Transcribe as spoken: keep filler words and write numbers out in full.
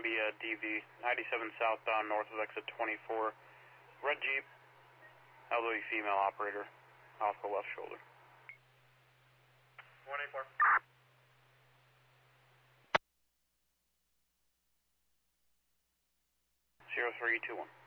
going to be a D V, ninety-seven southbound, north of exit twenty-four. Red Jeep, elderly female operator, off the left shoulder. one eighty-four. zero three two one.